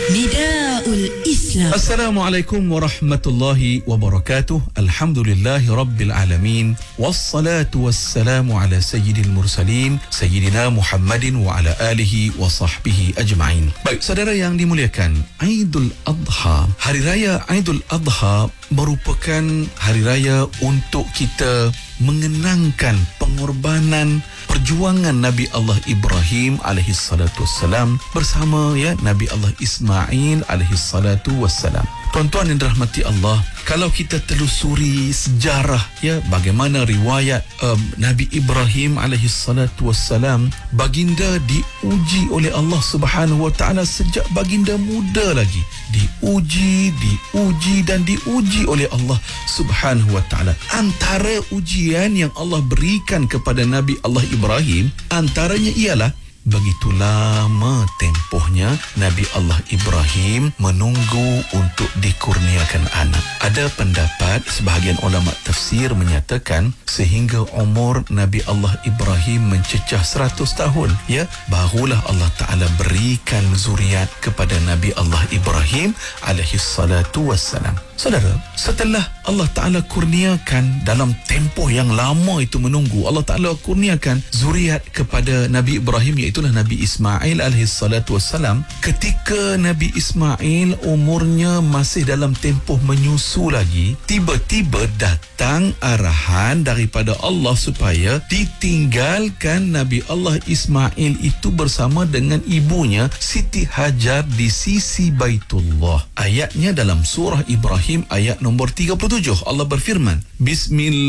Nidaul Islam. Assalamualaikum warahmatullahi wabarakatuh. Alhamdulillahi rabbil alamin. Wassalatu wassalamu ala sayyidil mursalin Sayyidina Muhammadin wa ala alihi wa sahbihi ajma'in. Baik, saudara yang dimuliakan, Aidul Adha, Hari Raya Aidul Adha merupakan hari raya untuk kita mengenangkan pengorbanan perjuangan Nabi Allah Ibrahim alaihi salatu wassalam bersama Nabi Allah Ismail alaihi salatu wassalam. Tuan-tuan yang dirahmati Allah, kalau kita telusuri sejarah bagaimana riwayat Nabi Ibrahim alaihi salatu wassalam, baginda diuji oleh Allah Subhanahu wa taala sejak baginda muda lagi. Diuji dan diuji oleh Allah Subhanahu wa taala. Antara ujian yang Allah berikan kepada Nabi Allah Ibrahim, antaranya ialah begitu lama tempohnya Nabi Allah Ibrahim menunggu untuk dikurniakan anak. Ada pendapat sebahagian ulama tafsir menyatakan sehingga umur Nabi Allah Ibrahim mencecah 100 tahun, barulah Allah Ta'ala berikan zuriat kepada Nabi Allah Ibrahim alaihi salatu wassalam. Saudara, setelah Allah Ta'ala kurniakan dalam tempoh yang lama itu menunggu, Allah Ta'ala kurniakan zuriat kepada Nabi Ibrahim, iaitulah Nabi Ismail alaihi salatu wassalam. Ketika Nabi Ismail umurnya masih dalam tempoh menyusu lagi, tiba-tiba datang arahan daripada Allah supaya ditinggalkan Nabi Allah Ismail itu bersama dengan ibunya Siti Hajar di sisi Baitullah. Ayatnya dalam surah Ibrahim ayat nombor 37. Allah berfirman, Bismillah